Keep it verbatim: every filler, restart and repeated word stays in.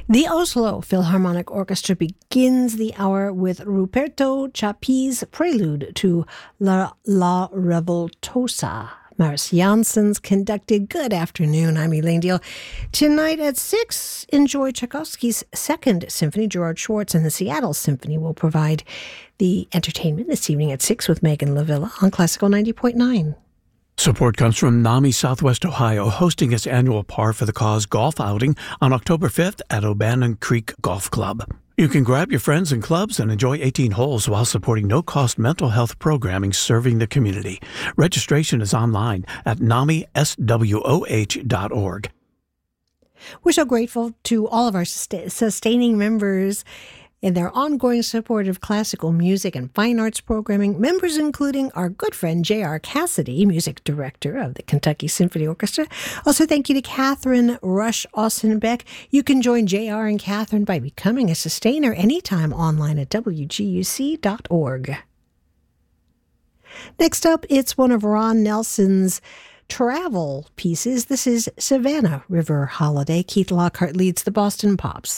The Oslo Philharmonic Orchestra begins the hour with Ruperto Chappi's prelude to La, La Revoltosa. Maris Janssen's conducted. Good afternoon, I'm Elaine Deal. Tonight at six, enjoy Tchaikovsky's Second Symphony. Gerard Schwartz and the Seattle Symphony will provide the entertainment this evening at six with Megan LaVilla on Classical ninety point nine. Support comes from NAMI Southwest Ohio, hosting its annual Par for the Cause golf outing on October fifth at O'Bannon Creek Golf Club. You can grab your friends and clubs and enjoy eighteen holes while supporting no-cost mental health programming serving the community. Registration is online at nami s w o h dot org. We're so grateful to all of our sustaining members and their ongoing support of classical music and fine arts programming, members including our good friend J R Cassidy, music director of the Kentucky Symphony Orchestra. Also, thank you to Catherine Rush Austin-Beck. You can join J R and Catherine by becoming a sustainer anytime online at w g u c dot org. Next up, it's one of Ron Nelson's travel pieces. This is Savannah River Holiday. Keith Lockhart leads the Boston Pops.